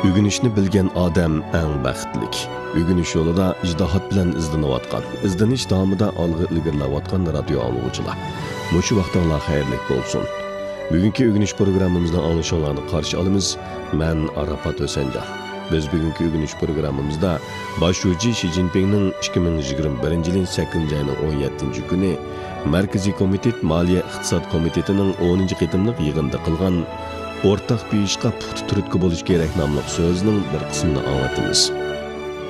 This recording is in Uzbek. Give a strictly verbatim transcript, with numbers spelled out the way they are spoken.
Ügünüşni bilgen odam eng baxtlik. Ügünüş yo'lida ijtihod bilan izlanayotgan, izlanish davomida olg'a ilgarilayotgan radio anglag'uchilar. Mushu vaqtinglar xayrli bo'lsin. Bugungi ügünüş programmamizda anglashinglarni qarshi olamiz. Men Arafat O'sanjar. Biz bugungi ügünüş programmamizda boshlovchi Xi Jinpingning ikki ming yigirma birinchi yilning sakkizinchi oyining o'n yettinchi kuni Markaziy komitet Moliya iqtisod komitetining o'ninchi qitimliq yig'inida qilgan o'rtaq buyishqa puxta turtki bo'lish kerak nomli so'zining bir qismini anglatamiz.